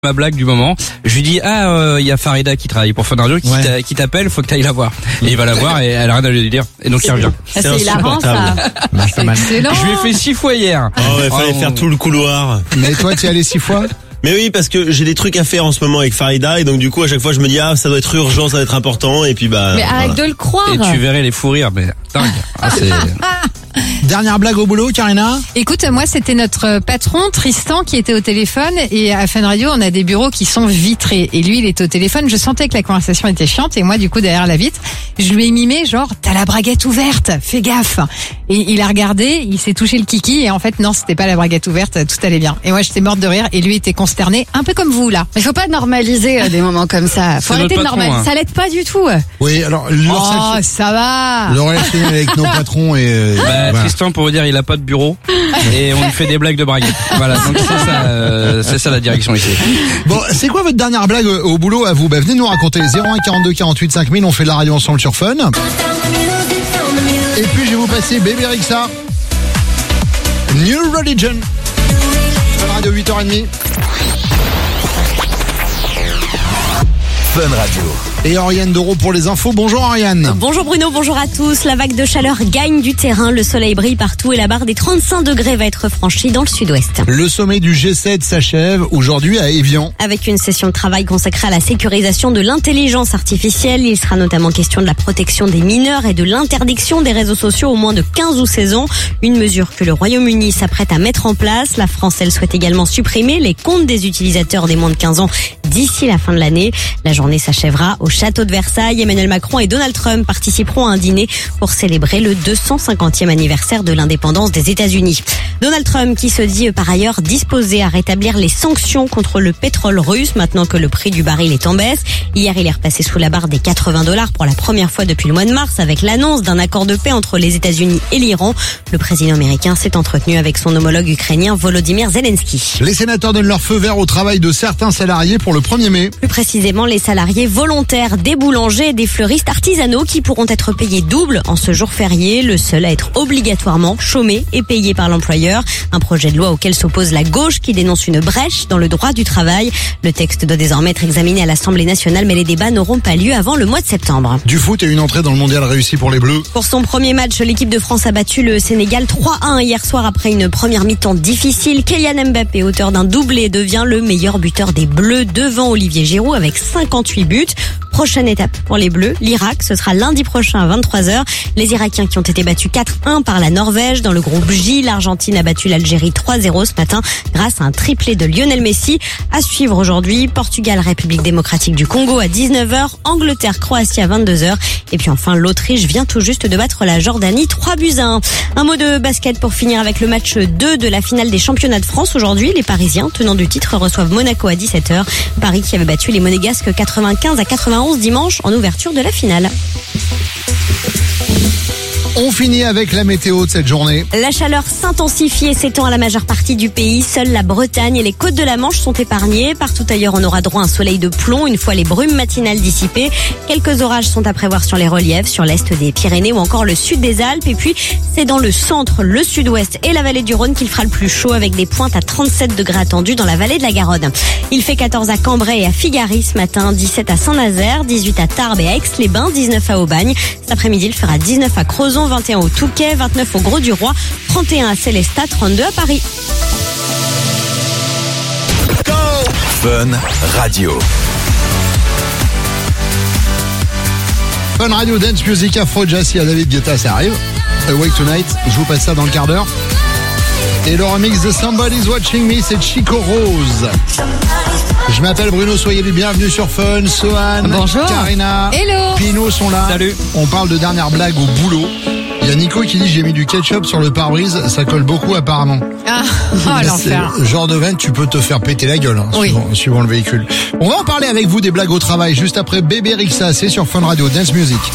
Ma blague du moment, je lui dis il y a Farida qui travaille pour Fun Radio qui t'appelle, faut que t'ailles la voir. Et il va la voir et elle a rien à lui dire et donc il revient. C'est hilarant ça. C'est excellent. Je lui ai fait 6 fois hier. Fallait faire tout le couloir. Mais toi tu y allais 6 fois? Mais oui, parce que j'ai des trucs à faire en ce moment avec Farida et donc du coup à chaque fois je me dis ça doit être urgent, ça doit être important et puis Mais arrête de le croire. Et tu verrais les fous rires, mais dingue. Dernière blague au boulot, Karina? Écoute, moi c'était notre patron Tristan qui était au téléphone et à Fun Radio on a des bureaux qui sont vitrés et lui il était au téléphone, je sentais que la conversation était chiante et moi du coup derrière la vitre je lui ai mimé genre t'as la braguette ouverte, fais gaffe. Et il a regardé, il s'est touché le kiki et en fait non c'était pas la braguette ouverte, tout allait bien. Et moi j'étais morte de rire et lui était consterné, un peu comme vous là. Mais faut pas normaliser des moments comme ça. Faut arrêter de normaliser. Ça l'aide pas du tout. Oui, alors ça va. Le relationnel avec nos patrons et voilà. Tristan, pour vous dire, il a pas de bureau et on lui fait des blagues de braguette. Voilà, donc c'est ça la direction ici. Bon, c'est quoi votre dernière blague au boulot à vous? Venez nous raconter. 01 42 48 5000, on fait de la radio ensemble sur Fun. Et puis je vais vous passer Bébé Rexha, New Religion. Fun Radio 8h30. Fun Radio. Et Oriane Doro pour les infos. Bonjour Oriane. Bonjour Bruno, bonjour à tous. La vague de chaleur gagne du terrain, le soleil brille partout et la barre des 35 degrés va être franchie dans le sud-ouest. Le sommet du G7 s'achève aujourd'hui à Évian. Avec une session de travail consacrée à la sécurisation de l'intelligence artificielle, il sera notamment question de la protection des mineurs et de l'interdiction des réseaux sociaux aux moins de 15 ou 16 ans. Une mesure que le Royaume-Uni s'apprête à mettre en place. La France, elle souhaite également supprimer les comptes des utilisateurs des moins de 15 ans d'ici la fin de l'année. La journée s'achèvera au château de Versailles. Emmanuel Macron et Donald Trump participeront à un dîner pour célébrer le 250e anniversaire de l'indépendance des États-Unis. Donald Trump qui se dit par ailleurs disposé à rétablir les sanctions contre le pétrole russe maintenant que le prix du baril est en baisse. Hier, il est repassé sous la barre des $80 pour la première fois depuis le mois de mars avec l'annonce d'un accord de paix entre les États-Unis et l'Iran. Le président américain s'est entretenu avec son homologue ukrainien Volodymyr Zelensky. Les sénateurs donnent leur feu vert au travail de certains salariés pour le 1er mai. Plus précisément, les salariés volontaires des boulangers et des fleuristes artisanaux qui pourront être payés double en ce jour férié, le seul à être obligatoirement chômé et payé par l'employeur. Un projet de loi auquel s'oppose la gauche qui dénonce une brèche dans le droit du travail. Le texte doit désormais être examiné à l'Assemblée nationale, mais les débats n'auront pas lieu avant le mois de septembre. Du foot et une entrée dans le mondial réussie pour les Bleus. Pour son premier match, l'équipe de France a battu le Sénégal 3-1 hier soir après une première mi-temps difficile. Kylian Mbappé, auteur d'un doublé, devient le meilleur buteur des Bleus devant Olivier Giroud avec 58 buts. Prochaine étape pour les Bleus, l'Irak, ce sera lundi prochain à 23h. Les Irakiens qui ont été battus 4-1 par la Norvège. Dans le groupe J, l'Argentine a battu l'Algérie 3-0 ce matin grâce à un triplé de Lionel Messi. À suivre aujourd'hui, Portugal, République démocratique du Congo à 19h, Angleterre, Croatie à 22h. Et puis enfin, l'Autriche vient tout juste de battre la Jordanie 3-1. Un mot de basket pour finir avec le match 2 de la finale des championnats de France. Aujourd'hui, les Parisiens, tenants du titre, reçoivent Monaco à 17h. Paris qui avait battu les Monégasques 95-91 dimanche en ouverture de la finale. On finit avec la météo de cette journée. La chaleur s'intensifie et s'étend à la majeure partie du pays. Seule la Bretagne et les côtes de la Manche sont épargnées. Partout ailleurs, on aura droit à un soleil de plomb une fois les brumes matinales dissipées. Quelques orages sont à prévoir sur les reliefs, sur l'est des Pyrénées ou encore le sud des Alpes. Et puis, c'est dans le centre, le sud-ouest et la vallée du Rhône qu'il fera le plus chaud avec des pointes à 37 degrés attendus dans la vallée de la Garonne. Il fait 14 à Cambrai et à Figari ce matin, 17 à Saint-Nazaire, 18 à Tarbes et à Aix-les-Bains, 19 à Aubagne. Cet après-midi, il fera 19 à Crozon, 21 au Touquet, 29 au Grau-du-Roi, 31 à Célestat, 32 à Paris. Fun Radio. Fun Radio, Dance Music, Afro Jazz, si à David Guetta, ça arrive. Awake Tonight, je vous passe ça dans le quart d'heure. Et le remix de Somebody's Watching Me, c'est Chico Rose. Je m'appelle Bruno, soyez les bienvenus sur Fun. Sohan, bonjour. Karina, hello. Pino sont là. Salut. On parle de dernière blague au boulot. Il y a Nico qui dit j'ai mis du ketchup sur le pare-brise, ça colle beaucoup apparemment. L'enfer. C'est genre de veine, tu peux te faire péter la gueule suivant le véhicule. On va en parler avec vous des blagues au travail juste après Bébé Rexha, c'est sur Fun Radio Dance Music.